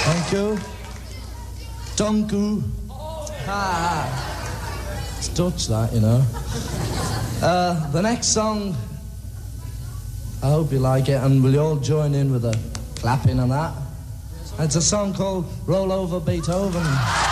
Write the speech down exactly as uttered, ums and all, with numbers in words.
Thank you. Dank u. Ah. It's Dutch, that, you know. Uh, the next song, I hope you like it, and will you all join in with the clapping and that? It's a song called Roll Over Beethoven.